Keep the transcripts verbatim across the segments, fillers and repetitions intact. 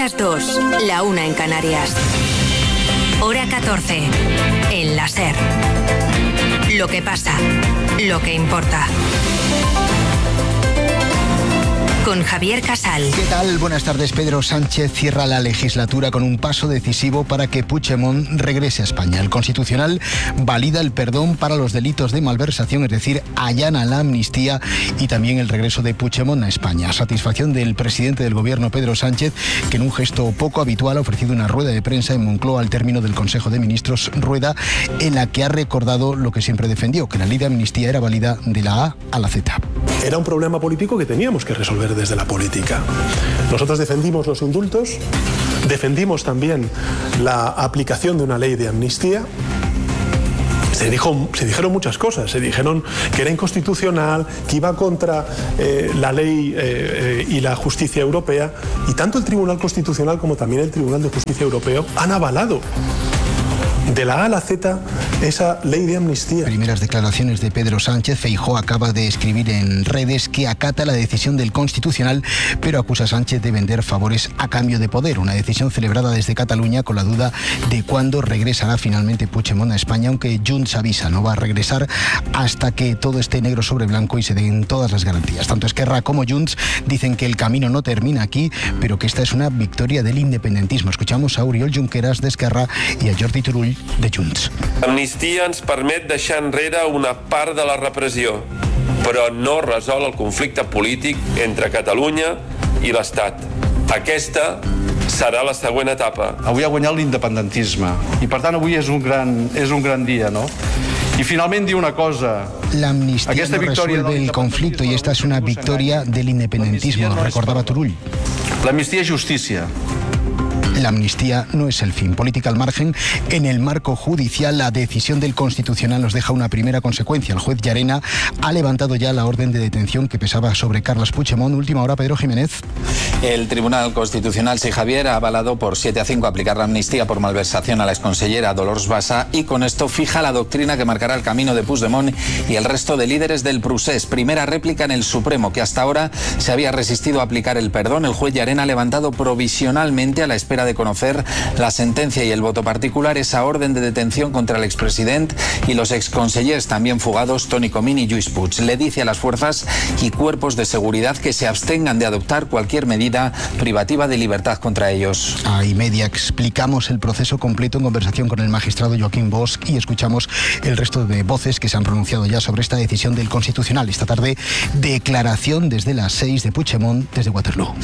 las dos, la una en Canarias. Hora catorce, en la SER. Lo que pasa, lo que importa. Con Javier Casal. ¿Qué tal? Buenas tardes. Pedro Sánchez cierra la legislatura con un paso decisivo para que Puigdemont regrese a España. El Constitucional valida el perdón para los delitos de malversación, es decir, allana la amnistía y también el regreso de Puigdemont a España. Satisfacción del presidente del Gobierno, Pedro Sánchez, que en un gesto poco habitual ha ofrecido una rueda de prensa en Moncloa al término del Consejo de Ministros, rueda en la que ha recordado lo que siempre defendió, que la ley de amnistía era válida de la A a la Z. Era un problema político que teníamos que resolver desde la política. Nosotros defendimos los indultos, defendimos también la aplicación de una ley de amnistía. Se, dijo, se dijeron muchas cosas, se dijeron que era inconstitucional, que iba contra eh, la ley eh, eh, y la justicia europea, y tanto el Tribunal Constitucional como también el Tribunal de Justicia Europeo han avalado de la A a la Z esa ley de amnistía. Primeras declaraciones de Pedro Sánchez. Feijóo acaba de escribir en redes que acata la decisión del Constitucional, pero acusa a Sánchez de vender favores a cambio de poder. Una decisión celebrada desde Cataluña con la duda de cuándo regresará finalmente Puigdemont a España, aunque Junts avisa, no va a regresar hasta que todo esté negro sobre blanco y se den todas las garantías. Tanto Esquerra como Junts dicen que el camino no termina aquí, pero que esta es una victoria del independentismo. Escuchamos a Oriol Junqueras de Esquerra y a Jordi Turull de Junts. L'amnistia ens permet deixar enrere una part de la repressió, però no resol el conflicte polític entre Catalunya i l'Estat. Aquesta serà la següent etapa. Avui ha guanyat l'independentisme i per tant avui és un gran, és un gran dia, no? Y finalmente digo una cosa. La amnistía no resuelve el conflicto y esta es una victoria del independentismo, nos recordaba Turull. La amnistía es justicia. La amnistía no es el fin. Política al margen. En el marco judicial, la decisión del Constitucional nos deja una primera consecuencia. El juez Llarena ha levantado ya la orden de detención que pesaba sobre Carles Puigdemont. Última hora, Pedro Jiménez. El Tribunal Constitucional, sí, Javier, ha avalado por siete a cinco aplicar la amnistía por malversación a la exconsellera Dolors Bassa y con esto fija la doctrina que marcará el camino de Puigdemont y el resto de líderes del procés. Primera réplica en el Supremo, que hasta ahora se había resistido a aplicar el perdón. El juez Llarena ha levantado provisionalmente, a la espera de conocer la sentencia y el voto particular, esa orden de detención contra el expresidente y los exconsellers también fugados Toni Comín y Lluís Puig. Le dice a las fuerzas y cuerpos de seguridad que se abstengan de adoptar cualquier medida privativa de libertad contra ellos. A y media explicamos el proceso completo en conversación con el magistrado Joaquín Bosch y escuchamos el resto de voces que se han pronunciado ya sobre esta decisión del Constitucional. Esta tarde, declaración desde las seis de Puigdemont desde Waterloo.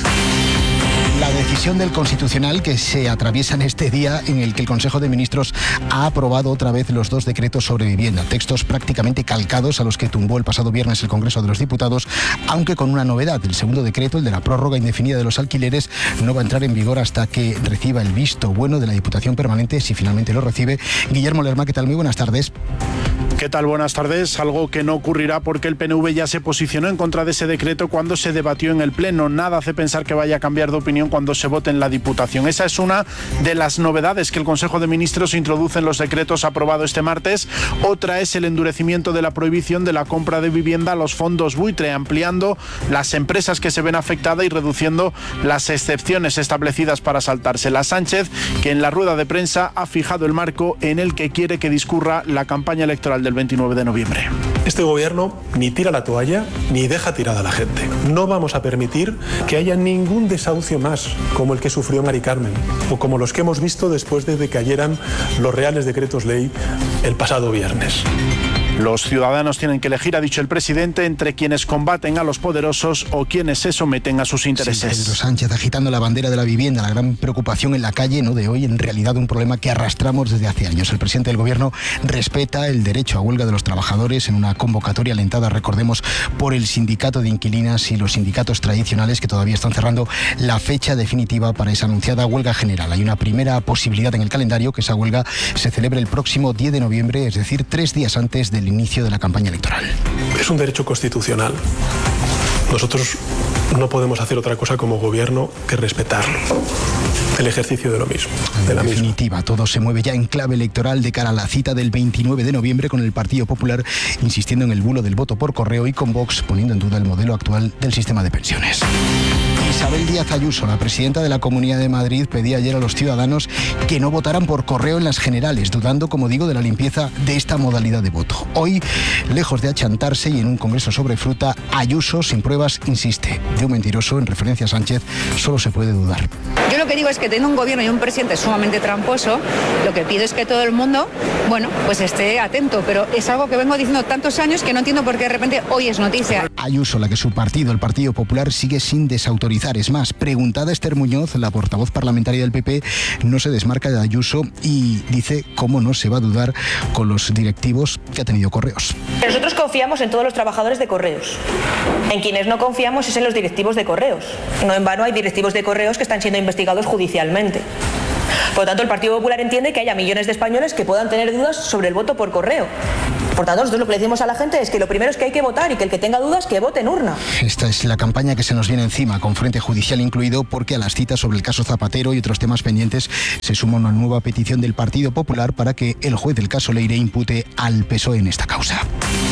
La decisión del Constitucional que se atraviesa en este día en el que el Consejo de Ministros ha aprobado otra vez los dos decretos sobre vivienda, textos prácticamente calcados a los que tumbó el pasado viernes el Congreso de los Diputados, aunque con una novedad. El segundo decreto, el de la prórroga indefinida de los alquileres, no va a entrar en vigor hasta que reciba el visto bueno de la Diputación Permanente, si finalmente lo recibe. Guillermo Lerma, ¿qué tal? Muy buenas tardes. ¿Qué tal? Buenas tardes. Algo que no ocurrirá porque el P N V ya se posicionó en contra de ese decreto cuando se debatió en el Pleno. Nada hace pensar que vaya a cambiar de opinión cuando se vote en la Diputación. Esa es una de las novedades que el Consejo de Ministros introduce en los decretos aprobados este martes. Otra es el endurecimiento de la prohibición de la compra de vivienda a los fondos buitre, ampliando las empresas que se ven afectadas y reduciendo las excepciones establecidas para saltárselas. Sánchez, que en la rueda de prensa ha fijado el marco en el que quiere que discurra la campaña electoral del veintinueve de noviembre. Este gobierno ni tira la toalla ni deja tirada a la gente. No vamos a permitir que haya ningún desahucio más como el que sufrió Mari Carmen o como los que hemos visto después de que cayeran los reales decretos ley el pasado viernes. Los ciudadanos tienen que elegir, ha dicho el presidente, entre quienes combaten a los poderosos o quienes se someten a sus intereses. Sí, Pedro Sánchez agitando la bandera de la vivienda, la gran preocupación en la calle, no de hoy, en realidad un problema que arrastramos desde hace años. El presidente del Gobierno respeta el derecho a huelga de los trabajadores en una convocatoria alentada, recordemos, por el sindicato de inquilinas y los sindicatos tradicionales que todavía están cerrando la fecha definitiva para esa anunciada huelga general. Hay una primera posibilidad en el calendario, que esa huelga se celebre el próximo diez de noviembre, es decir, tres días antes del inicio de la campaña electoral. Es un derecho constitucional. Nosotros no podemos hacer otra cosa como gobierno que respetarlo. El ejercicio de lo mismo. De la en definitiva, misma. todo se mueve ya en clave electoral de cara a la cita del veintinueve de noviembre, con el Partido Popular insistiendo en el bulo del voto por correo y con Vox poniendo en duda el modelo actual del sistema de pensiones. Isabel Díaz Ayuso, la presidenta de la Comunidad de Madrid, pedía ayer a los ciudadanos que no votaran por correo en las generales, dudando, como digo, de la limpieza de esta modalidad de voto. Hoy, lejos de achantarse y en un congreso sobre fruta, Ayuso, sin pruebas, insiste. De un mentiroso, en referencia a Sánchez, solo se puede dudar. Yo lo que digo es que teniendo un gobierno y un presidente sumamente tramposo, lo que pido es que todo el mundo, bueno, pues esté atento, pero es algo que vengo diciendo tantos años que no entiendo por qué de repente hoy es noticia. Ayuso, la que su partido, el Partido Popular, sigue sin desautorizar. Es más, preguntada Esther Muñoz, la portavoz parlamentaria del P P, no se desmarca de Ayuso y dice cómo no se va a dudar con los directivos que ha tenido Correos. Nosotros confiamos en todos los trabajadores de Correos. En quienes no confiamos es en los directivos de Correos. No en vano hay directivos de Correos que están siendo investigados judicialmente. Por lo tanto, el Partido Popular entiende que haya millones de españoles que puedan tener dudas sobre el voto por correo. Por tanto, nosotros lo que le decimos a la gente es que lo primero es que hay que votar y que el que tenga dudas, que vote en urna. Esta es la campaña que se nos viene encima, con frente judicial incluido, porque a las citas sobre el caso Zapatero y otros temas pendientes se suma una nueva petición del Partido Popular para que el juez del caso Leire impute al P S O E en esta causa.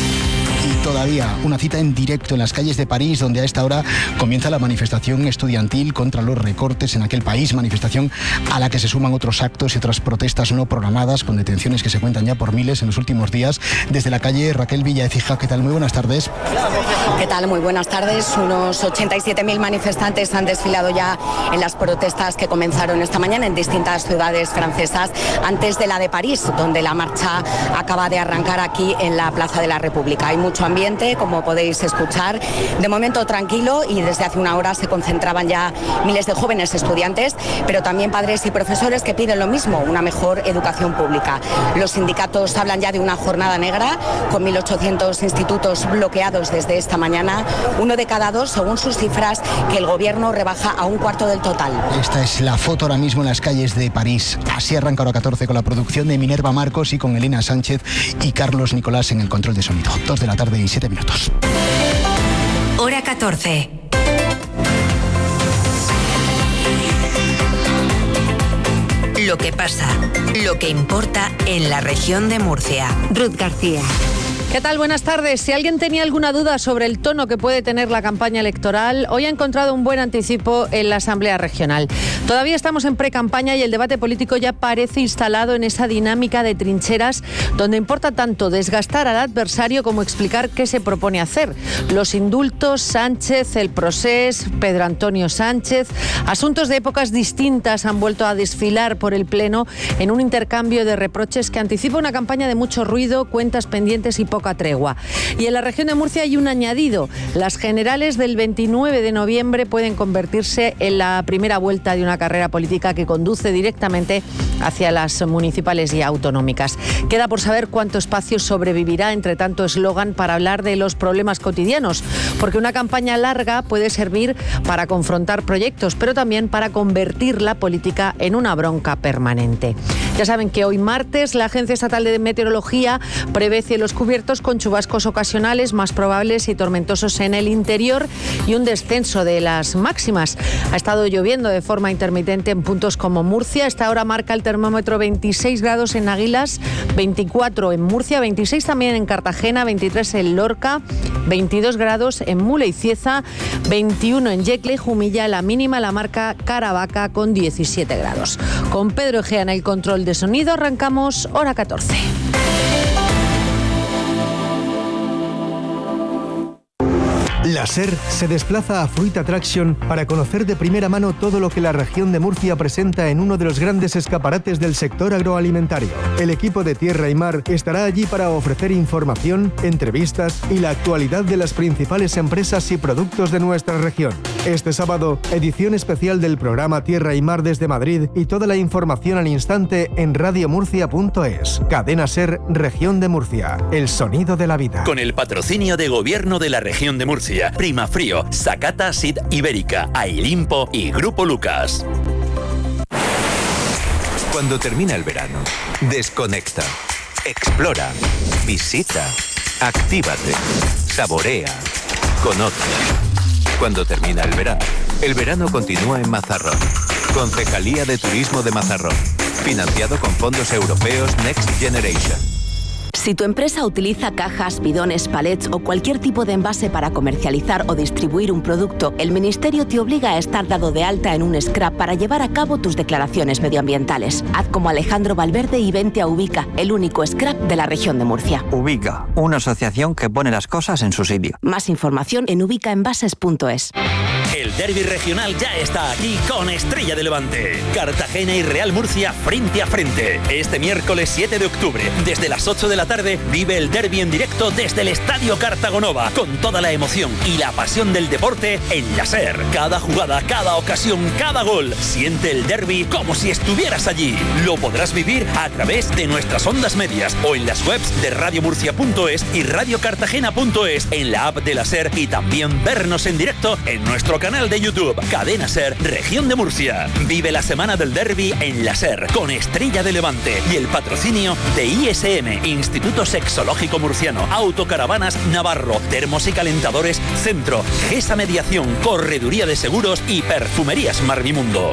Y todavía una cita en directo en las calles de París, donde a esta hora comienza la manifestación estudiantil contra los recortes en aquel país, manifestación a la que se suman otros actos y otras protestas no programadas, con detenciones que se cuentan ya por miles en los últimos días. Desde la calle, Raquel Villaecija, ¿qué tal? Muy buenas tardes. ¿Qué tal? Muy buenas tardes. Unos ochenta y siete mil manifestantes han desfilado ya en las protestas que comenzaron esta mañana en distintas ciudades francesas, antes de la de París, donde la marcha acaba de arrancar aquí en la Plaza de la República. Hay mucho ambiente, como podéis escuchar, de momento tranquilo, y desde hace una hora se concentraban ya miles de jóvenes estudiantes, pero también padres y profesores que piden lo mismo, una mejor educación pública. Los sindicatos hablan ya de una jornada negra, con mil ochocientos institutos bloqueados desde esta mañana, uno de cada dos, según sus cifras, que el gobierno rebaja a un cuarto del total. Esta es la foto ahora mismo en las calles de París. Así arranca Hora catorce, con la producción de Minerva Marcos y con Elena Sánchez y Carlos Nicolás en el control de sonido. Dos de la tarde y siete minutos. Hora catorce. Lo que pasa, lo que importa en la región de Murcia. Ruth García. ¿Qué tal? Buenas tardes. Si alguien tenía alguna duda sobre el tono que puede tener la campaña electoral, hoy ha encontrado un buen anticipo en la Asamblea Regional. Todavía estamos en pre-campaña y el debate político ya parece instalado en esa dinámica de trincheras donde importa tanto desgastar al adversario como explicar qué se propone hacer. Los indultos, Sánchez, el procés, Pedro Antonio Sánchez, asuntos de épocas distintas han vuelto a desfilar por el Pleno en un intercambio de reproches que anticipa una campaña de mucho ruido, cuentas pendientes y poca tregua. Y en la región de Murcia hay un añadido. Las generales del veintinueve de noviembre pueden convertirse en la primera vuelta de una carrera política que conduce directamente hacia las municipales y autonómicas. Queda por saber cuánto espacio sobrevivirá entre tanto eslogan para hablar de los problemas cotidianos, porque una campaña larga puede servir para confrontar proyectos, pero también para convertir la política en una bronca permanente. Ya saben que hoy martes la Agencia Estatal de Meteorología prevé cielos cubiertos con chubascos ocasionales más probables y tormentosos en el interior y un descenso de las máximas. Ha estado lloviendo de forma intermitente en puntos como Murcia. Esta hora marca el termómetro veintiséis grados en Águilas, veinticuatro en Murcia, veintiséis también en Cartagena, veintitrés en Lorca, veintidós grados en Mula y Cieza, veintiuno en Yecla y Jumilla. La mínima la marca Caravaca con diecisiete grados. Con Pedro Egea en el control de sonido arrancamos Hora catorce. La SER se desplaza a Fruit Attraction para conocer de primera mano todo lo que la región de Murcia presenta en uno de los grandes escaparates del sector agroalimentario. El equipo de Tierra y Mar estará allí para ofrecer información, entrevistas y la actualidad de las principales empresas y productos de nuestra región. Este sábado, edición especial del programa Tierra y Mar desde Madrid y toda la información al instante en radio murcia punto es. Cadena SER, Región de Murcia. El sonido de la vida. Con el patrocinio de Gobierno de la Región de Murcia, Primafrío, Sakata Sid Ibérica, Ailimpo y Grupo Lucas. Cuando termina el verano, desconecta, explora, visita, actívate, saborea, conoce. cuando termina el verano. El verano continúa en Mazarrón. Concejalía de Turismo de Mazarrón. Financiado con fondos europeos Next Generation. Si tu empresa utiliza cajas, bidones, palets o cualquier tipo de envase para comercializar o distribuir un producto, el Ministerio te obliga a estar dado de alta en un scrap para llevar a cabo tus declaraciones medioambientales. Haz como Alejandro Valverde y vente a Ubica, el único scrap de la región de Murcia. Ubica, una asociación que pone las cosas en su sitio. Más información en ubicaenvases punto es. El derbi regional ya está aquí con Estrella de Levante. Cartagena y Real Murcia frente a frente. Este miércoles siete de octubre, desde las ocho de la tarde, vive el derbi en directo desde el Estadio Cartagonova, con toda la emoción y la pasión del deporte en la SER. Cada jugada, cada ocasión, cada gol. Siente el derbi como si estuvieras allí. Lo podrás vivir a través de nuestras ondas medias o en las webs de radio murcia punto es y radio cartagena punto es, en la app de la SER, y también vernos en directo en nuestro canal de YouTube, Cadena SER, Región de Murcia. Vive la semana del derbi en la SER, con Estrella de Levante y el patrocinio de I S M, Instituto Sexológico Murciano, Autocaravanas Navarro, Termos y Calentadores Centro, GESA Mediación, Correduría de Seguros y Perfumerías Marvimundo.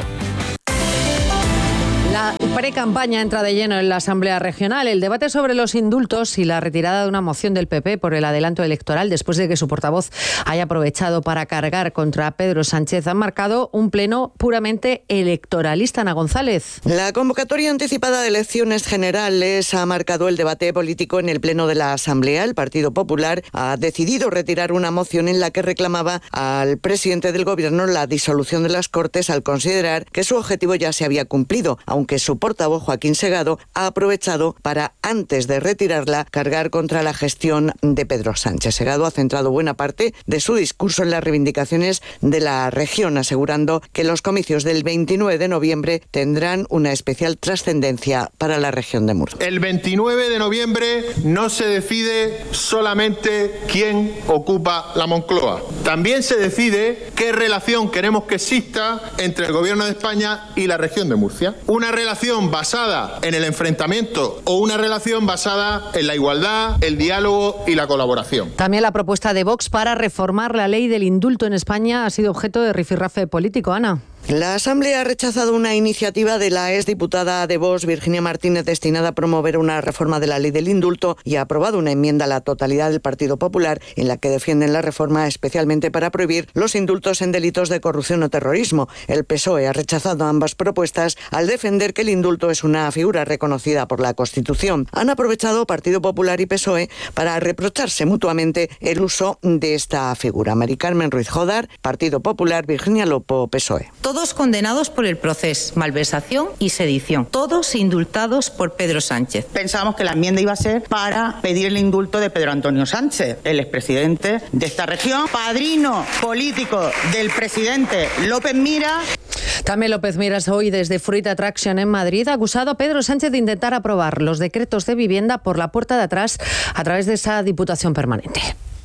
La pre-campaña entra de lleno en la Asamblea Regional. El debate sobre los indultos y la retirada de una moción del P P por el adelanto electoral después de que su portavoz haya aprovechado para cargar contra Pedro Sánchez han marcado un pleno puramente electoralista. Ana González. La convocatoria anticipada de elecciones generales ha marcado el debate político en el pleno de la Asamblea. El Partido Popular ha decidido retirar una moción en la que reclamaba al presidente del Gobierno la disolución de las Cortes al considerar que su objetivo ya se había cumplido, aunque su portavoz Joaquín Segado ha aprovechado para, antes de retirarla, cargar contra la gestión de Pedro Sánchez. Segado ha centrado buena parte de su discurso en las reivindicaciones de la región, asegurando que los comicios del veintinueve de noviembre tendrán una especial trascendencia para la región de Murcia. El veintinueve de noviembre no se decide solamente quién ocupa la Moncloa. También se decide qué relación queremos que exista entre el Gobierno de España y la región de Murcia. Una relación basada en el enfrentamiento o una relación basada en la igualdad, el diálogo y la colaboración. También la propuesta de Vox para reformar la ley del indulto en España ha sido objeto de rifirrafe político. Ana. La Asamblea ha rechazado una iniciativa de la exdiputada de Vox, Virginia Martínez, destinada a promover una reforma de la ley del indulto, y ha aprobado una enmienda a la totalidad del Partido Popular en la que defienden la reforma especialmente para prohibir los indultos en delitos de corrupción o terrorismo. El P S O E ha rechazado ambas propuestas al defender que el indulto es una figura reconocida por la Constitución. Han aprovechado Partido Popular y P S O E para reprocharse mutuamente el uso de esta figura. Mari Carmen Ruiz Jodar, Partido Popular; Virginia Lopo, P S O E. Todos condenados por el proceso, malversación y sedición. Todos indultados por Pedro Sánchez. Pensábamos que la enmienda iba a ser para pedir el indulto de Pedro Antonio Sánchez, el expresidente de esta región, padrino político del presidente López Miras. También López Miras hoy desde Fruit Attraction en Madrid ha acusado a Pedro Sánchez de intentar aprobar los decretos de vivienda por la puerta de atrás a través de esa Diputación Permanente.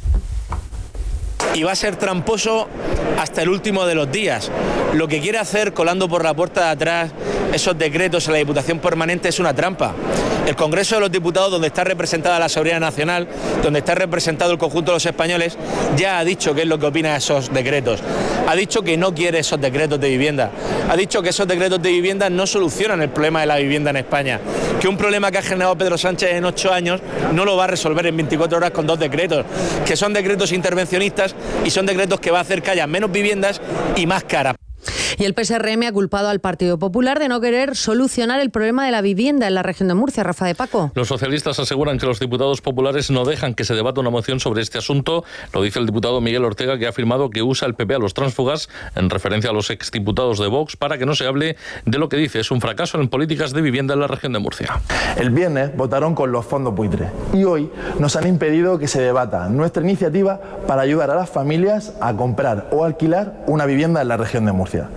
Y va a ser tramposo hasta el último de los días. Lo que quiere hacer colando por la puerta de atrás esos decretos en la Diputación Permanente es una trampa. El Congreso de los Diputados, donde está representada la soberanía nacional, donde está representado el conjunto de los españoles, ya ha dicho qué es lo que opina de esos decretos. Ha dicho que no quiere esos decretos de vivienda. Ha dicho que esos decretos de vivienda no solucionan el problema de la vivienda en España. Que un problema que ha generado Pedro Sánchez en ocho años no lo va a resolver en veinticuatro horas con dos decretos. Que son decretos intervencionistas y son decretos que va a hacer que haya menos viviendas y más caras. Y el P S R M ha culpado al Partido Popular de no querer solucionar el problema de la vivienda en la región de Murcia. Rafa de Paco. Los socialistas aseguran que los diputados populares no dejan que se debata una moción sobre este asunto. Lo dice el diputado Miguel Ortega, que ha afirmado que usa el P P a los tránsfugas, en referencia a los exdiputados de Vox, para que no se hable de lo que dice es un fracaso en políticas de vivienda en la región de Murcia. El viernes votaron con los fondos buitres y hoy nos han impedido que se debata nuestra iniciativa para ayudar a las familias a comprar o alquilar una vivienda en la región de Murcia.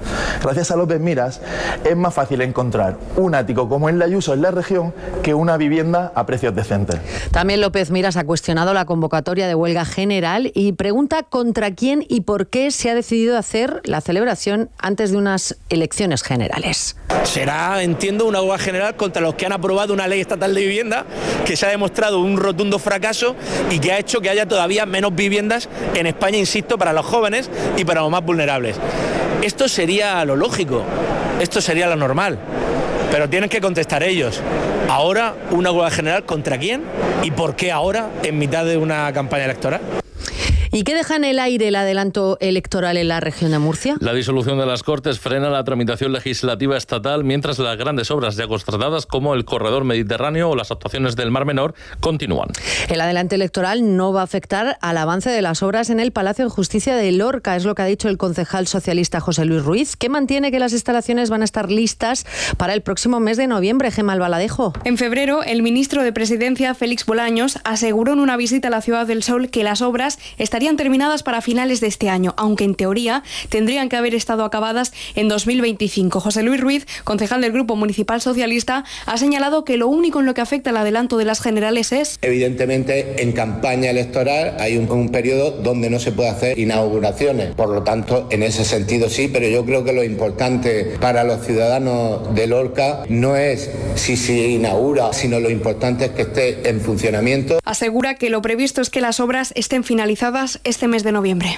Gracias a López Miras es más fácil encontrar un ático como el de Ayuso en la región que una vivienda a precios decentes. También López Miras ha cuestionado la convocatoria de huelga general y pregunta contra quién y por qué se ha decidido hacer la celebración antes de unas elecciones generales. Será, entiendo, una huelga general contra los que han aprobado una ley estatal de vivienda que se ha demostrado un rotundo fracaso y que ha hecho que haya todavía menos viviendas en España, insisto, para los jóvenes y para los más vulnerables. Esto sería lo lógico, esto sería lo normal, pero tienen que contestar ellos. Ahora, una huelga general, ¿contra quién? ¿Y por qué ahora, en mitad de una campaña electoral? ¿Y qué deja en el aire el adelanto electoral en la región de Murcia? La disolución de las Cortes frena la tramitación legislativa estatal, mientras las grandes obras ya contratadas, como el corredor mediterráneo o las actuaciones del Mar Menor, continúan. El adelanto electoral no va a afectar al avance de las obras en el Palacio de Justicia de Lorca, es lo que ha dicho el concejal socialista José Luis Ruiz, que mantiene que las instalaciones van a estar listas para el próximo mes de noviembre. Gemma Albaladejo. En febrero, el ministro de Presidencia, Félix Bolaños, aseguró en una visita a la Ciudad del Sol que las obras estarían terminadas para finales de este año, aunque en teoría tendrían que haber estado acabadas en dos mil veinticinco. José Luis Ruiz, concejal del Grupo Municipal Socialista, ha señalado que lo único en lo que afecta al adelanto de las generales es... Evidentemente, en campaña electoral hay un, un periodo donde no se puede hacer inauguraciones. Por lo tanto, en ese sentido sí, pero yo creo que lo importante para los ciudadanos de Lorca no es si se inaugura, sino lo importante es que esté en funcionamiento. Asegura que lo previsto es que las obras estén finalizadas este mes de noviembre.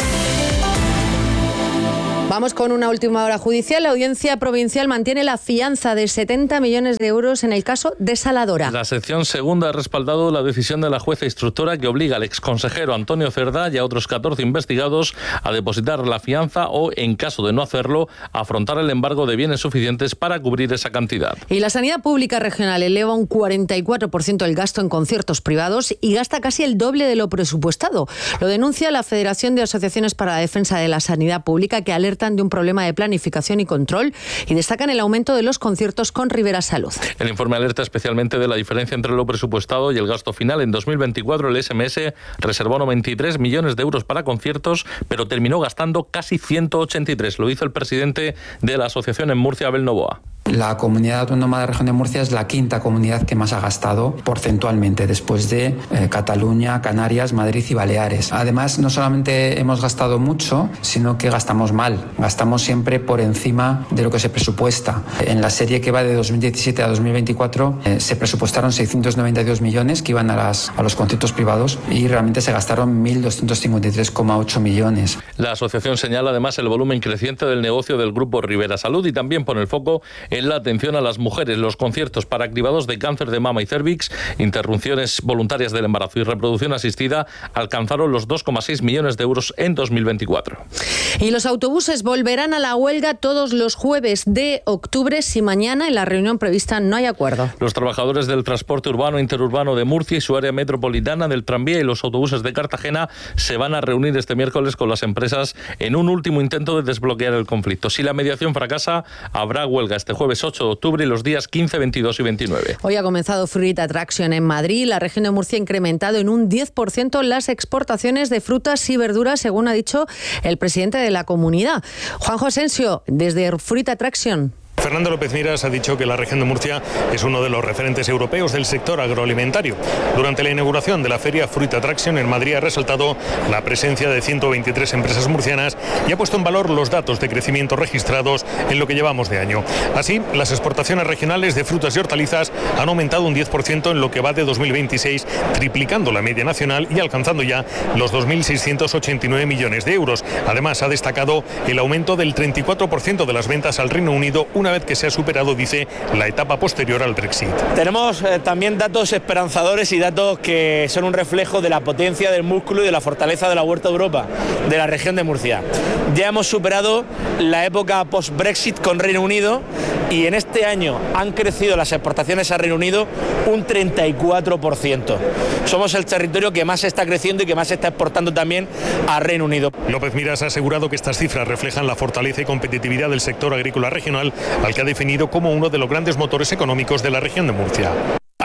Vamos con una última hora judicial. La Audiencia Provincial mantiene la fianza de setenta millones de euros en el caso Desaladora. La sección segunda ha respaldado la decisión de la jueza instructora que obliga al exconsejero Antonio Cerdá y a otros catorce investigados a depositar la fianza o, en caso de no hacerlo, a afrontar el embargo de bienes suficientes para cubrir esa cantidad. Y la sanidad pública regional eleva un cuarenta y cuatro por ciento el gasto en conciertos privados y gasta casi el doble de lo presupuestado. Lo denuncia la Federación de Asociaciones para la Defensa de la Sanidad Pública, que alerta de un problema de planificación y control y destacan el aumento de los conciertos con Rivera Salud. El informe alerta especialmente de la diferencia entre lo presupuestado y el gasto final. En dos mil veinticuatro el S M S reservó noventa y tres millones de euros para conciertos, pero terminó gastando casi ciento ochenta y tres. Lo hizo el presidente de la asociación en Murcia, Abel Novoa. La comunidad autónoma de la región de Murcia es la quinta comunidad que más ha gastado porcentualmente, después de eh, Cataluña, Canarias, Madrid y Baleares. Además, no solamente hemos gastado mucho, sino que gastamos mal. Gastamos siempre por encima de lo que se presupuesta. En la serie que va de dos mil diecisiete a dos mil veinticuatro eh, se presupuestaron seiscientos noventa y dos millones que iban a, las, a los conciertos privados y realmente se gastaron mil doscientos cincuenta y tres coma ocho millones. La asociación señala además el volumen creciente del negocio del grupo Rivera Salud y también pone el foco en la atención a las mujeres. Los conciertos para cribados de cáncer de mama y cérvix, interrupciones voluntarias del embarazo y reproducción asistida alcanzaron los dos coma seis millones de euros en dos mil veinticuatro. Y los autobuses volverán a la huelga todos los jueves de octubre si mañana en la reunión prevista no hay acuerdo. Los trabajadores del transporte urbano e interurbano de Murcia y su área metropolitana, del tranvía y los autobuses de Cartagena se van a reunir este miércoles con las empresas en un último intento de desbloquear el conflicto. Si la mediación fracasa, habrá huelga este jueves ocho de octubre y los días quince, veintidós y veintinueve. Hoy ha comenzado Fruit Attraction en Madrid. La región de Murcia ha incrementado en un diez por ciento las exportaciones de frutas y verduras, según ha dicho el presidente de la comunidad. Juanjo Asensio, desde Fruit Attraction. Fernando López Miras ha dicho que la región de Murcia es uno de los referentes europeos del sector agroalimentario. Durante la inauguración de la feria Fruit Attraction en Madrid ha resaltado la presencia de ciento veintitrés empresas murcianas y ha puesto en valor los datos de crecimiento registrados en lo que llevamos de año. Así, las exportaciones regionales de frutas y hortalizas han aumentado un diez por ciento en lo que va de dos mil veintiséis, triplicando la media nacional y alcanzando ya los dos mil seiscientos ochenta y nueve millones de euros. Además, ha destacado el aumento del treinta y cuatro por ciento de las ventas al Reino Unido, una vez que se ha superado, dice, la etapa posterior al Brexit. Tenemos eh, también datos esperanzadores y datos que son un reflejo de la potencia del músculo y de la fortaleza de la Huerta de Europa, de la región de Murcia. Ya hemos superado la época post-Brexit con Reino Unido y en este año han crecido las exportaciones a Reino Unido un treinta y cuatro por ciento. Somos el territorio que más está creciendo y que más está exportando también a Reino Unido. López Miras ha asegurado que estas cifras reflejan la fortaleza y competitividad del sector agrícola regional, al que ha definido como uno de los grandes motores económicos de la región de Murcia.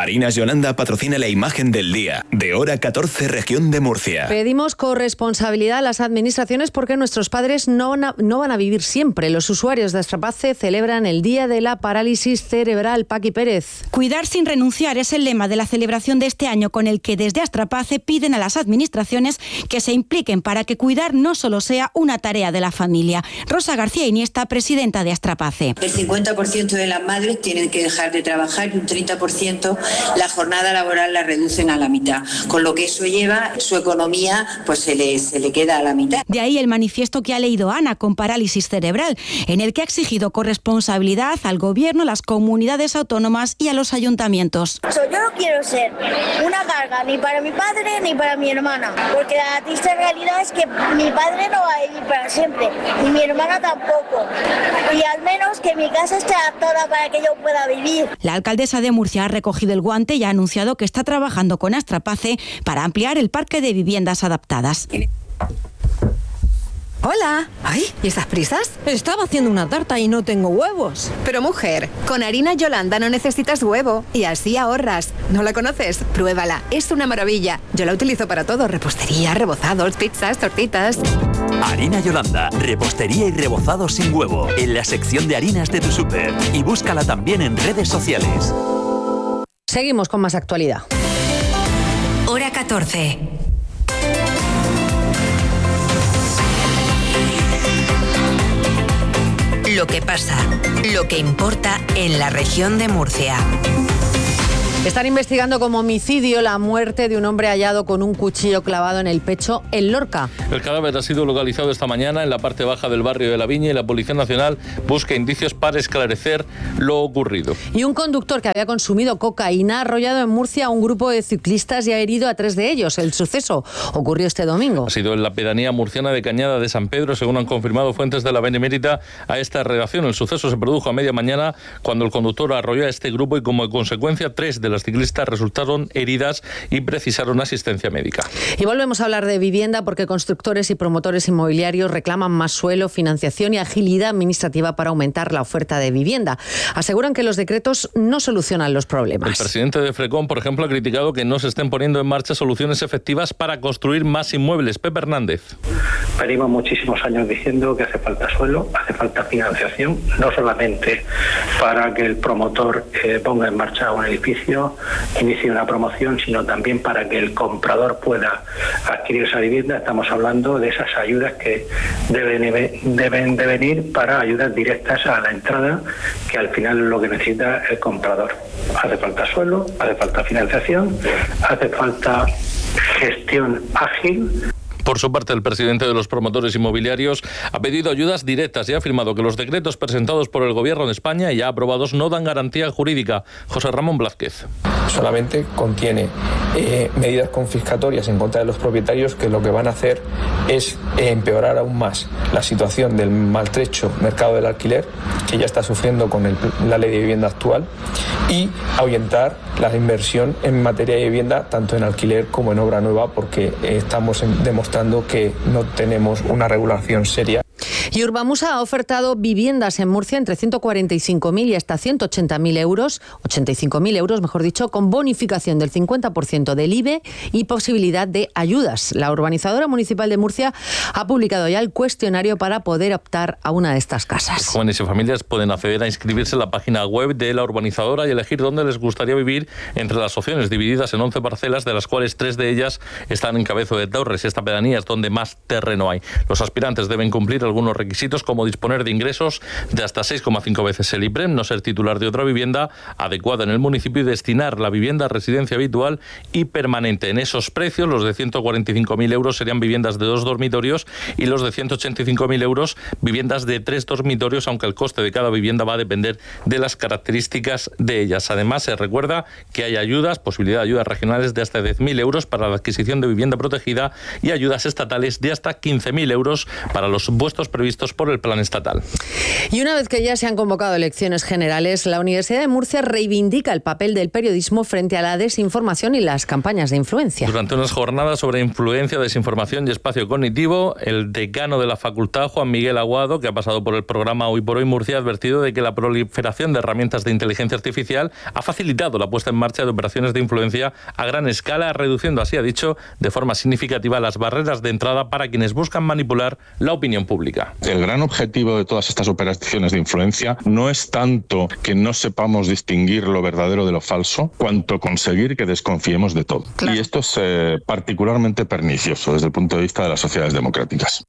Harinas Yolanda patrocina la imagen del día de Hora catorce, región de Murcia. Pedimos corresponsabilidad a las administraciones porque nuestros padres no van a, no van a vivir siempre. Los usuarios de Astrapace celebran el Día de la Parálisis Cerebral. Paqui Pérez. Cuidar sin renunciar es el lema de la celebración de este año, con el que desde Astrapace piden a las administraciones que se impliquen para que cuidar no solo sea una tarea de la familia. Rosa García Iniesta, presidenta de Astrapace. El cincuenta por ciento de las madres tienen que dejar de trabajar y un treinta por ciento la jornada laboral la reducen a la mitad, con lo que eso lleva su economía, pues se le, se le queda a la mitad. De ahí el manifiesto que ha leído Ana con parálisis cerebral, en el que ha exigido corresponsabilidad al gobierno, a las comunidades autónomas y a los ayuntamientos. Yo no quiero ser una carga ni para mi padre ni para mi hermana, porque la triste realidad es que mi padre no va a vivir para siempre y mi hermana tampoco, y al menos que mi casa esté adaptada para que yo pueda vivir. La alcaldesa de Murcia ha recogido el guante y ha anunciado que está trabajando con Astrapace para ampliar el parque de viviendas adaptadas. Hola. Ay, ¿y estas prisas? Estaba haciendo una tarta y no tengo huevos. Pero mujer, con harina Yolanda no necesitas huevo y así ahorras. ¿No la conoces? Pruébala, es una maravilla. Yo la utilizo para todo, repostería, rebozados, pizzas, tortitas. Harina Yolanda, repostería y rebozados sin huevo, en la sección de harinas de tu súper. Y búscala también en redes sociales. Seguimos con más actualidad. Hora catorce. Lo que pasa, lo que importa en la región de Murcia. Están investigando como homicidio la muerte de un hombre hallado con un cuchillo clavado en el pecho en Lorca. El cadáver ha sido localizado esta mañana en la parte baja del barrio de La Viña y la Policía Nacional busca indicios para esclarecer lo ocurrido. Y un conductor que había consumido cocaína ha arrollado en Murcia a un grupo de ciclistas y ha herido a tres de ellos. El suceso ocurrió este domingo. Ha sido en la pedanía murciana de Cañada de San Pedro, según han confirmado fuentes de la Benemérita a esta redacción. El suceso se produjo a media mañana cuando el conductor arrolló a este grupo y como consecuencia tres de las ciclistas resultaron heridas y precisaron asistencia médica. Y volvemos a hablar de vivienda porque constructores y promotores inmobiliarios reclaman más suelo, financiación y agilidad administrativa para aumentar la oferta de vivienda. Aseguran que los decretos no solucionan los problemas. El presidente de Frecon, por ejemplo, ha criticado que no se estén poniendo en marcha soluciones efectivas para construir más inmuebles. Pepe Hernández. Venimos muchísimos años diciendo que hace falta suelo, hace falta financiación, no solamente para que el promotor eh, ponga en marcha un edificio, inicie una promoción, sino también para que el comprador pueda adquirir esa vivienda. Estamos hablando de esas ayudas que deben, deben de venir para ayudas directas a la entrada, que al final es lo que necesita el comprador. Hace falta suelo, hace falta financiación, hace falta gestión ágil. Por su parte, el presidente de los promotores inmobiliarios ha pedido ayudas directas y ha afirmado que los decretos presentados por el Gobierno de España y ya aprobados no dan garantía jurídica. José Ramón Blázquez. Solamente contiene eh, medidas confiscatorias en contra de los propietarios que lo que van a hacer es empeorar aún más la situación del maltrecho mercado del alquiler, que ya está sufriendo con el, la ley de vivienda actual, y ahuyentar la inversión en materia de vivienda, tanto en alquiler como en obra nueva, porque eh, estamos en, demostrando que no tenemos una regulación seria. Y Urbamusa ha ofertado viviendas en Murcia entre ciento cuarenta y cinco mil y hasta ciento ochenta mil euros, ochenta y cinco mil euros, mejor dicho, con bonificación del cincuenta por ciento del I B E y posibilidad de ayudas. La urbanizadora municipal de Murcia ha publicado ya el cuestionario para poder optar a una de estas casas. Los jóvenes y familias pueden acceder a inscribirse en la página web de la urbanizadora y elegir dónde les gustaría vivir entre las opciones divididas en once parcelas, de las cuales tres de ellas están en Cabezo de Torres. Esta pedanía es donde más terreno hay. Los aspirantes deben cumplir algunos requisitos como disponer de ingresos de hasta seis coma cinco veces el IPREM, no ser titular de otra vivienda adecuada en el municipio y destinar la vivienda a residencia habitual y permanente. En esos precios, los de ciento cuarenta y cinco mil euros serían viviendas de dos dormitorios y los de ciento ochenta y cinco mil euros viviendas de tres dormitorios, aunque el coste de cada vivienda va a depender de las características de ellas. Además, se recuerda que hay ayudas, posibilidad de ayudas regionales de hasta diez mil euros para la adquisición de vivienda protegida y ayudas estatales de hasta quince mil euros para los puestos previstos previstos por el plan estatal. Y una vez que ya se han convocado elecciones generales, la Universidad de Murcia reivindica el papel del periodismo frente a la desinformación y las campañas de influencia. Durante unas jornadas sobre influencia, desinformación y espacio cognitivo, el decano de la facultad, Juan Miguel Aguado, que ha pasado por el programa Hoy por Hoy Murcia, ha advertido de que la proliferación de herramientas de inteligencia artificial ha facilitado la puesta en marcha de operaciones de influencia a gran escala, reduciendo así, ha dicho, de forma significativa las barreras de entrada para quienes buscan manipular la opinión pública. El gran objetivo de todas estas operaciones de influencia no es tanto que no sepamos distinguir lo verdadero de lo falso, cuanto conseguir que desconfiemos de todo. Claro. Y esto es eh, particularmente pernicioso desde el punto de vista de las sociedades democráticas.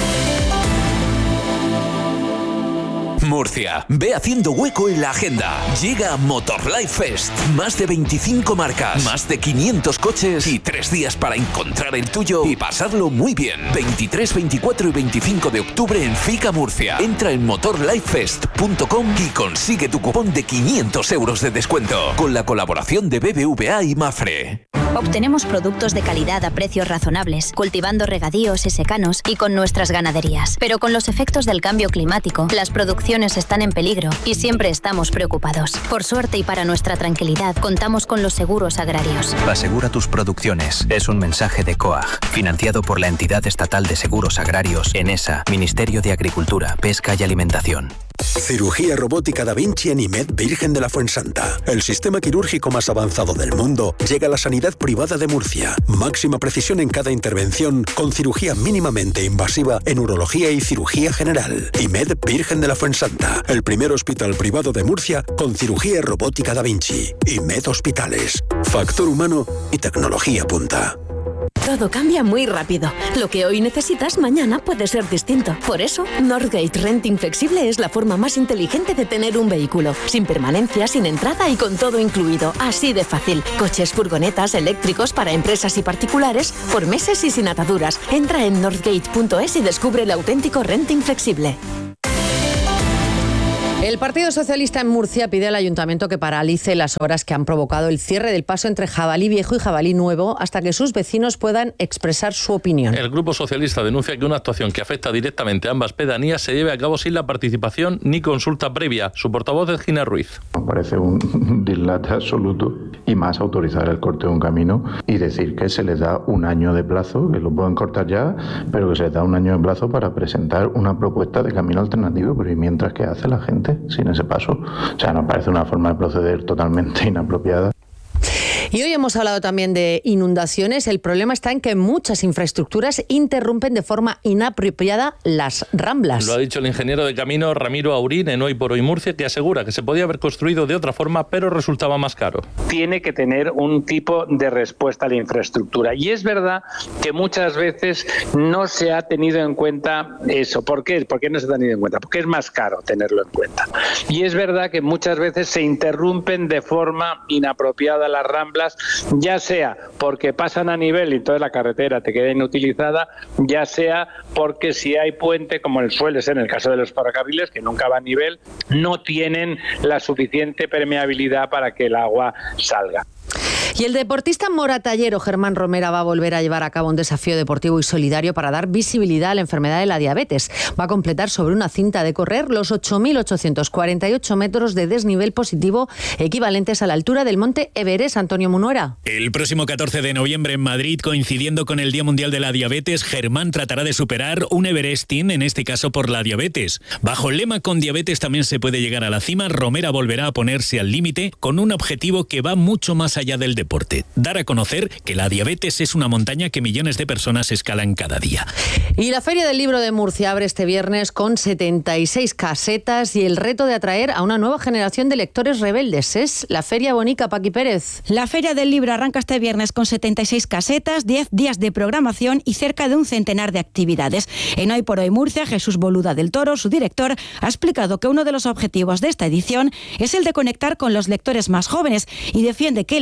Murcia, ve haciendo hueco en la agenda. Llega Motorlife Fest. Más de veinticinco marcas, más de quinientos coches y tres días para encontrar el tuyo y pasarlo muy bien. veintitrés, veinticuatro y veinticinco de octubre en FICA Murcia. Entra en motorlifefest punto com y consigue tu cupón de quinientos euros de descuento con la colaboración de B B V A y Mafre. Obtenemos productos de calidad a precios razonables, cultivando regadíos y secanos y con nuestras ganaderías. Pero con los efectos del cambio climático, las producciones están en peligro y siempre estamos preocupados. Por suerte y para nuestra tranquilidad, contamos con los seguros agrarios. Asegura tus producciones. Es un mensaje de C O A G, financiado por la Entidad Estatal de Seguros Agrarios, ENESA, Ministerio de Agricultura, Pesca y Alimentación. Cirugía robótica Da Vinci en IMED Virgen de la Fuensanta. El sistema quirúrgico más avanzado del mundo llega a la sanidad privada de Murcia. Máxima precisión en cada intervención, con cirugía mínimamente invasiva en urología y cirugía general. IMED Virgen de la Fuensanta, el primer hospital privado de Murcia con cirugía robótica Da Vinci. IMED Hospitales. Factor humano y tecnología punta. Todo cambia muy rápido. Lo que hoy necesitas, mañana puede ser distinto. Por eso, Northgate Renting Flexible es la forma más inteligente de tener un vehículo. Sin permanencia, sin entrada y con todo incluido. Así de fácil. Coches, furgonetas, eléctricos para empresas y particulares, por meses y sin ataduras. Entra en northgate punto es y descubre el auténtico renting flexible. El Partido Socialista en Murcia pide al Ayuntamiento que paralice las obras que han provocado el cierre del paso entre Jabalí Viejo y Jabalí Nuevo hasta que sus vecinos puedan expresar su opinión. El Grupo Socialista denuncia que una actuación que afecta directamente a ambas pedanías se lleve a cabo sin la participación ni consulta previa. Su portavoz es Gina Ruiz. Me parece un dislate absoluto y más autorizar el corte de un camino y decir que se les da un año de plazo, que lo pueden cortar ya, pero que se les da un año de plazo para presentar una propuesta de camino alternativo. Pero ¿y mientras qué hace la gente sin ese paso? O sea, nos parece una forma de proceder totalmente inapropiada. Y hoy hemos hablado también de inundaciones. El problema está en que muchas infraestructuras interrumpen de forma inapropiada las ramblas. Lo ha dicho el ingeniero de camino Ramiro Aurín en Hoy por Hoy Murcia, que asegura que se podía haber construido de otra forma, pero resultaba más caro. Tiene que tener un tipo de respuesta a la infraestructura. Y es verdad que muchas veces no se ha tenido en cuenta eso. ¿Por qué? ¿Por qué no se ha tenido en cuenta? Porque es más caro tenerlo en cuenta. Y es verdad que muchas veces se interrumpen de forma inapropiada las ramblas, ya sea porque pasan a nivel y toda la carretera te queda inutilizada, ya sea porque si hay puente, como suele ser en el caso de los ferrocarriles, que nunca va a nivel, no tienen la suficiente permeabilidad para que el agua salga. Y el deportista moratallero Germán Romera va a volver a llevar a cabo un desafío deportivo y solidario para dar visibilidad a la enfermedad de la diabetes. Va a completar sobre una cinta de correr los ocho mil ochocientos cuarenta y ocho metros de desnivel positivo, equivalentes a la altura del monte Everest. Antonio Munuera. El próximo catorce de noviembre en Madrid, coincidiendo con el Día Mundial de la Diabetes, Germán tratará de superar un Everesting, en este caso por la diabetes. Bajo el lema "Con diabetes también se puede llegar a la cima", Romera volverá a ponerse al límite con un objetivo que va mucho más allá del deporte. Dar a conocer que la diabetes es una montaña que millones de personas escalan cada día. Y la Feria del Libro de Murcia abre este viernes con setenta y seis casetas y el reto de atraer a una nueva generación de lectores rebeldes. Es la Feria Bonica. Paqui Pérez. La Feria del Libro arranca este viernes con setenta y seis casetas, diez días de programación y cerca de un centenar de actividades. En Hoy por Hoy Murcia, Jesús Boluda del Toro, su director, ha explicado que uno de los objetivos de esta edición es el de conectar con los lectores más jóvenes y defiende que leer se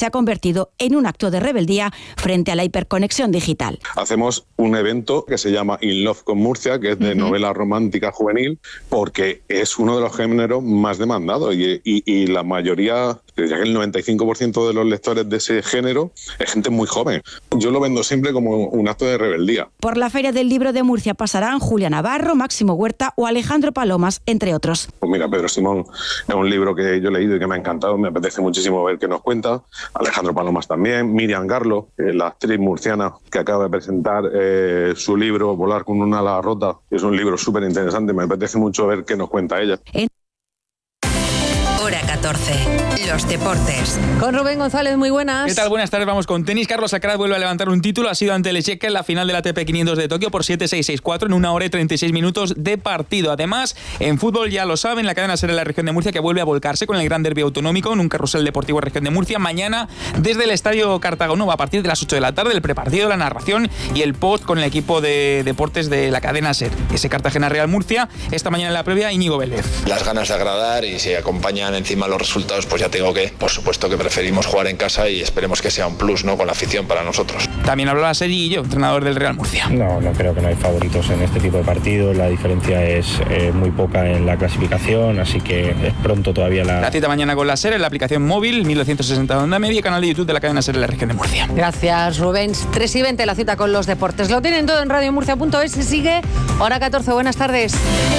se ha convertido en un acto de rebeldía frente a la hiperconexión digital. Hacemos un evento que se llama In Love con Murcia, que es de uh-huh. novela romántica juvenil, porque es uno de los géneros más demandados y, y, y la mayoría, diría que el noventa y cinco por ciento de los lectores de ese género es gente muy joven. Yo lo vendo siempre como un acto de rebeldía. Por la Feria del Libro de Murcia pasarán Julia Navarro, Máximo Huerta o Alejandro Palomas, entre otros. Pues mira, Pedro Simón es un libro que yo he leído y que me ha encantado, me apetece muchísimo ver qué nos cuenta. Alejandro Palomas también, Miriam Garlo, eh, la actriz murciana que acaba de presentar eh, su libro Volar con una ala rota. Es un libro súper interesante, me apetece mucho ver qué nos cuenta ella. En Hora catorce. Los deportes. Con Rubén González, muy buenas. ¿Qué tal? Buenas tardes, vamos con tenis. Carlos Alcaraz vuelve a levantar un título, ha sido ante el Checa en la final de la A T P quinientos de Tokio por siete seis seis cuatro en una hora y treinta y seis minutos de partido. Además, en fútbol ya lo saben, la cadena SER en la región de Murcia que vuelve a volcarse con el gran derbi autonómico en un carrusel deportivo en región de Murcia. Mañana desde el Estadio Cartagonova a partir de las ocho de la tarde, el prepartido, la narración y el post con el equipo de deportes de la cadena SER. Ese Cartagena Real Murcia, esta mañana en la previa, Íñigo Vélez. Las ganas de agradar y si acompañan encima los resultados, pues ya tengo que, por supuesto que preferimos jugar en casa y esperemos que sea un plus, ¿no?, con la afición para nosotros. También hablaba Sergi Guillo, entrenador del Real Murcia. No, no creo que no hay favoritos en este tipo de partidos, la diferencia es eh, muy poca en la clasificación, así que es pronto todavía la... La cita mañana con la SER en la aplicación móvil, mil doscientos sesenta de onda media y canal de YouTube de la cadena SER en la región de Murcia. Gracias, Rubén. tres y veinte la cita con los deportes. Lo tienen todo en radio murcia punto es y sigue Hora catorce. Buenas tardes.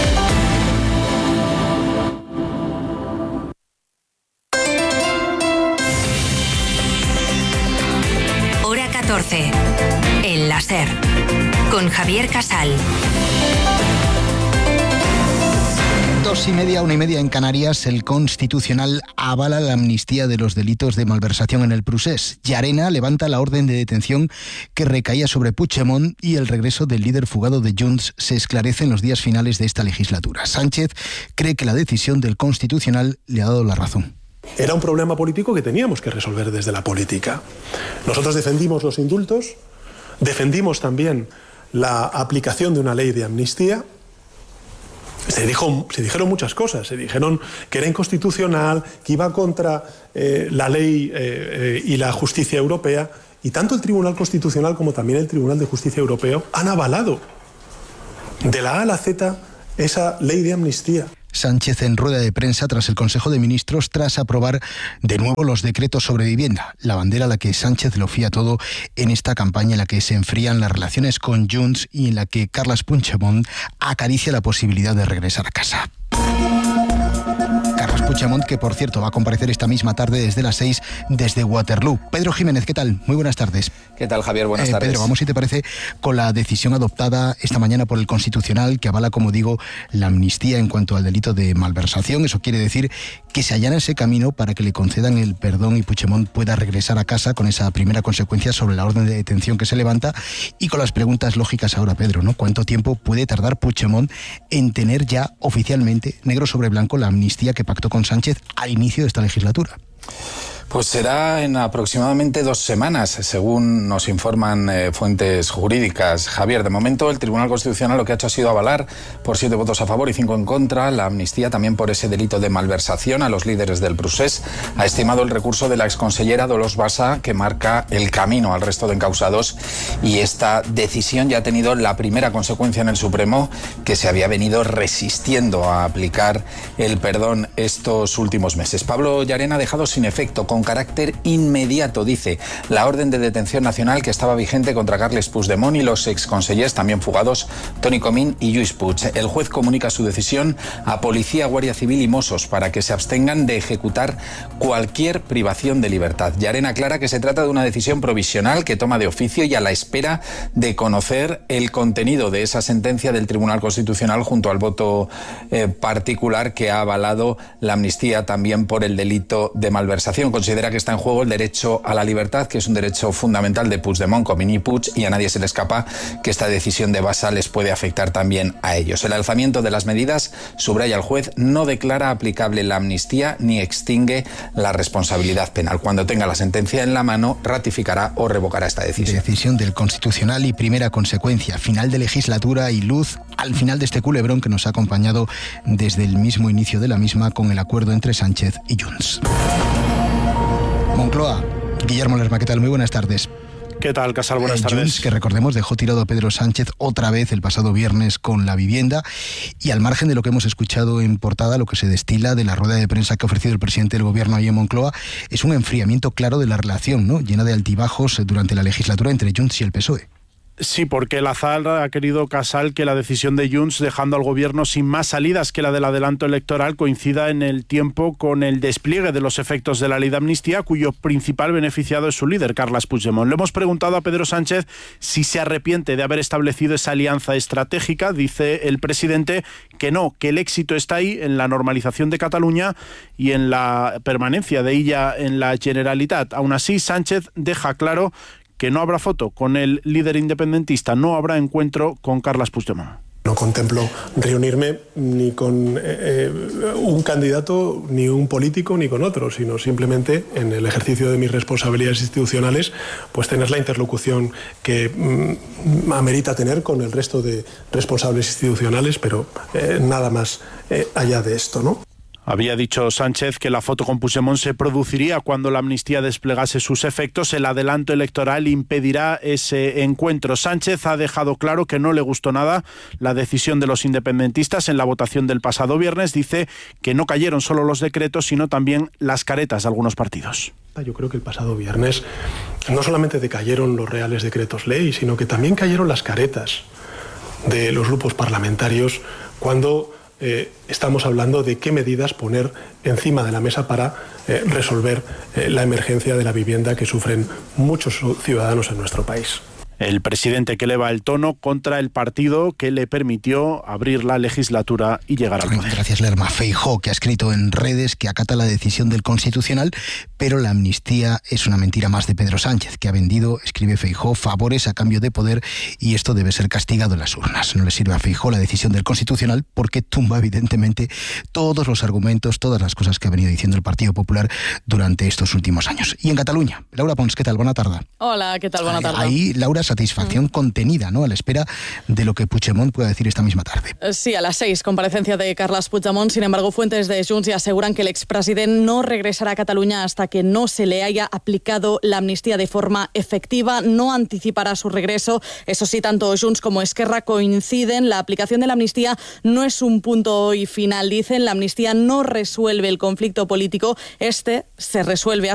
catorce. El la SER. Con Javier Casal. Dos y media, una y media en Canarias, el Constitucional avala la amnistía de los delitos de malversación en el Prusés. Llarena levanta la orden de detención que recaía sobre Puigdemont y el regreso del líder fugado de Junts se esclarece en los días finales de esta legislatura. Sánchez cree que la decisión del Constitucional le ha dado la razón. Era un problema político que teníamos que resolver desde la política. Nosotros defendimos los indultos, defendimos también la aplicación de una ley de amnistía. Se, dijo, se dijeron muchas cosas, se dijeron que era inconstitucional, que iba contra eh, la ley eh, eh, y la justicia europea, y tanto el Tribunal Constitucional como también el Tribunal de Justicia Europeo han avalado de la A a la Z esa ley de amnistía. Sánchez en rueda de prensa tras el Consejo de Ministros tras aprobar de nuevo los decretos sobre vivienda, la bandera a la que Sánchez lo fía todo en esta campaña en la que se enfrían las relaciones con Junts y en la que Carles Puigdemont acaricia la posibilidad de regresar a casa. Carles Puigdemont, que por cierto va a comparecer esta misma tarde desde las seis desde Waterloo. Pedro Jiménez, ¿qué tal? Muy buenas tardes. ¿Qué tal, Javier? Buenas eh, tardes. Pedro, vamos, si te parece, con la decisión adoptada esta mañana por el Constitucional que avala, como digo, la amnistía en cuanto al delito de malversación. Eso quiere decir que se allana ese camino para que le concedan el perdón y Puigdemont pueda regresar a casa con esa primera consecuencia sobre la orden de detención que se levanta y con las preguntas lógicas ahora, Pedro, ¿no? ¿Cuánto tiempo puede tardar Puigdemont en tener ya oficialmente, negro sobre blanco, la amnistía que pactó con Sánchez al inicio de esta legislatura? Pues será en aproximadamente dos semanas, según nos informan eh, fuentes jurídicas. Javier, de momento el Tribunal Constitucional lo que ha hecho ha sido avalar por siete votos a favor y cinco en contra la amnistía también por ese delito de malversación a los líderes del Prusés. Ha estimado el recurso de la exconsellera Dolors Bassa que marca el camino al resto de encausados y esta decisión ya ha tenido la primera consecuencia en el Supremo, que se había venido resistiendo a aplicar el perdón estos últimos meses. Pablo Llarena ha dejado sin efecto con carácter inmediato, dice, la orden de detención nacional que estaba vigente contra Carles Puigdemont y los exconsellers también fugados Toni Comín y Lluís Puig. El juez comunica su decisión a Policía, Guardia Civil y Mossos para que se abstengan de ejecutar cualquier privación de libertad. Llarena aclara que se trata de una decisión provisional que toma de oficio y a la espera de conocer el contenido de esa sentencia del Tribunal Constitucional junto al voto eh, particular que ha avalado la amnistía también por el delito de malversación. Considera que está en juego el derecho a la libertad, que es un derecho fundamental de Puigdemont, Comín y Puig, y a nadie se le escapa que esta decisión de Bassa les puede afectar también a ellos. El alzamiento de las medidas, subraya el juez, no declara aplicable la amnistía ni extingue la responsabilidad penal. Cuando tenga la sentencia en la mano, ratificará o revocará esta decisión. Decisión del Constitucional y primera consecuencia, final de legislatura y luz al final de este culebrón que nos ha acompañado desde el mismo inicio de la misma con el acuerdo entre Sánchez y Junts. Moncloa, Guillermo Lerma, ¿qué tal? Muy buenas tardes. ¿Qué tal, Casal? Buenas tardes. Junts, que recordemos, dejó tirado a Pedro Sánchez otra vez el pasado viernes con la vivienda, y al margen de lo que hemos escuchado en portada, lo que se destila de la rueda de prensa que ha ofrecido el presidente del gobierno ahí en Moncloa es un enfriamiento claro de la relación, ¿no?, llena de altibajos durante la legislatura entre Junts y el P S O E. Sí, porque el azar ha querido, Casal, que la decisión de Junts, dejando al gobierno sin más salidas que la del adelanto electoral, coincida en el tiempo con el despliegue de los efectos de la ley de amnistía, cuyo principal beneficiado es su líder, Carles Puigdemont. Le hemos preguntado a Pedro Sánchez si se arrepiente de haber establecido esa alianza estratégica. Dice el presidente que no, que el éxito está ahí, en la normalización de Cataluña y en la permanencia de ella en la Generalitat. Aún así, Sánchez deja claro que no habrá foto con el líder independentista, no habrá encuentro con Carles Puigdemont. No contemplo reunirme ni con eh, un candidato, ni un político, ni con otro, sino simplemente en el ejercicio de mis responsabilidades institucionales, pues tener la interlocución que mm, amerita tener con el resto de responsables institucionales, pero eh, nada más eh, allá de esto, ¿no? Había dicho Sánchez que la foto con Puigdemont se produciría cuando la amnistía desplegase sus efectos. El adelanto electoral impedirá ese encuentro. Sánchez ha dejado claro que no le gustó nada la decisión de los independentistas en la votación del pasado viernes. Dice que no cayeron solo los decretos, sino también las caretas de algunos partidos. Yo creo que el pasado viernes no solamente decayeron los reales decretos ley, sino que también cayeron las caretas de los grupos parlamentarios cuando Eh, estamos hablando de qué medidas poner encima de la mesa para eh, resolver eh, la emergencia de la vivienda que sufren muchos ciudadanos en nuestro país. El presidente que eleva el tono contra el partido que le permitió abrir la legislatura y llegar al poder. Gracias, Lerma. Feijóo, que ha escrito en redes que acata la decisión del Constitucional, pero la amnistía es una mentira más de Pedro Sánchez, que ha vendido, escribe Feijóo, favores a cambio de poder, y esto debe ser castigado en las urnas. No le sirve a Feijóo la decisión del Constitucional porque tumba evidentemente todos los argumentos, todas las cosas que ha venido diciendo el Partido Popular durante estos últimos años. Y en Cataluña, Laura Pons, ¿qué tal? Buena tarde. Hola, ¿qué tal? Buena tarde. Ahí, Laura, satisfacción mm. contenida, ¿no?, a la espera de lo que Puigdemont pueda decir esta misma tarde. Sí, a las seis, comparecencia de Carles Puigdemont. Sin embargo, fuentes de Junts ya aseguran que el expresidente no regresará a Cataluña hasta que no se le haya aplicado la amnistía de forma efectiva. No anticipará su regreso. Eso sí, tanto Junts como Esquerra coinciden. La aplicación de la amnistía no es un punto y final. Dicen, la amnistía no resuelve el conflicto político. Este se resuelve